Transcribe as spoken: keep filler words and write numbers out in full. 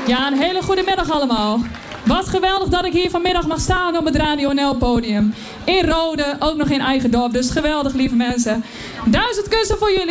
Ja, een hele goede middag allemaal. Wat geweldig dat ik hier vanmiddag mag staan op het Radio N L podium. In Rode, ook nog in eigen dorp. Dus geweldig, lieve mensen. Duizend kussen voor jullie.